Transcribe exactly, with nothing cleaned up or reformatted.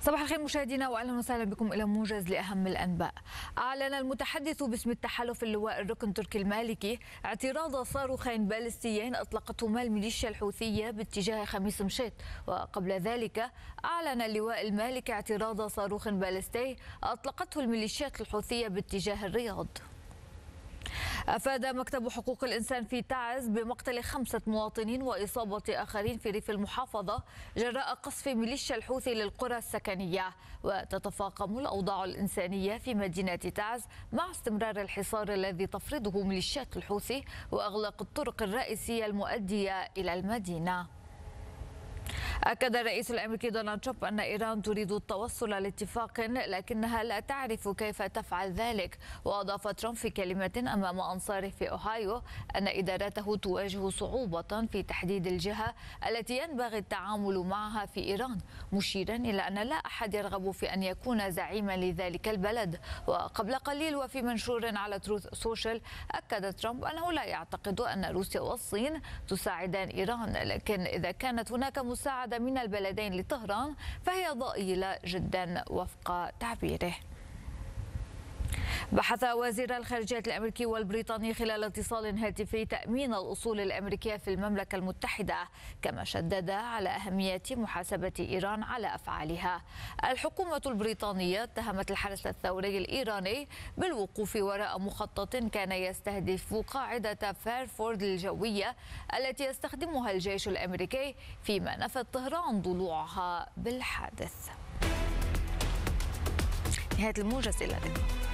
صباح الخير مشاهدينا واهلا وسهلا بكم الى موجز لاهم الانباء. اعلن المتحدث باسم التحالف اللواء الركن تركي المالكي اعتراض صاروخين باليستيين اطلقتهما الميليشيا الحوثيه باتجاه خميس مشيط، وقبل ذلك اعلن اللواء المالكي اعتراض صاروخ باليستي اطلقته الميليشيات الحوثيه باتجاه الرياض. أفاد مكتب حقوق الإنسان في تعز بمقتل خمسة مواطنين وإصابة آخرين في ريف المحافظة جراء قصف ميليشيا الحوثي للقرى السكنية، وتتفاقم الأوضاع الإنسانية في مدينة تعز مع استمرار الحصار الذي تفرضه ميليشيات الحوثي وإغلاق الطرق الرئيسية المؤدية إلى المدينة. أكد الرئيس الأمريكي دونالد ترامب أن إيران تريد التوصل لاتفاق لكنها لا تعرف كيف تفعل ذلك، وأضاف ترامب في كلمة أمام أنصاره في أوهايو أن إدارته تواجه صعوبة في تحديد الجهة التي ينبغي التعامل معها في إيران، مشيرا إلى أن لا أحد يرغب في أن يكون زعيما لذلك البلد. وقبل قليل وفي منشور على تروث سوشيال أكد ترامب أنه لا يعتقد أن روسيا والصين تساعدان إيران، لكن إذا كانت هناك مساعدة من البلدين لطهران فهي ضئيلة جدا وفق تعبيره. بحث وزير الخارجية الأمريكي والبريطاني خلال اتصال هاتفي تأمين الأصول الأمريكية في المملكة المتحدة، كما شدد على أهمية محاسبة إيران على أفعالها. الحكومة البريطانية اتهمت الحرس الثوري الإيراني بالوقوف وراء مخطط كان يستهدف قاعدة فيرفورد الجوية التي يستخدمها الجيش الأمريكي، فيما نفت طهران ضلوعها بالحادث. نهاية الموجز، إلى اللقاء.